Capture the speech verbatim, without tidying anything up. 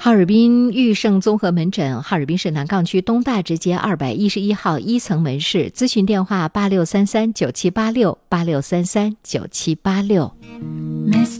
哈尔滨裕盛综合门诊，哈尔滨市南岗区东大直街二百一十一号一层门市，咨询电话八六三三九七八六八六三三九七八六。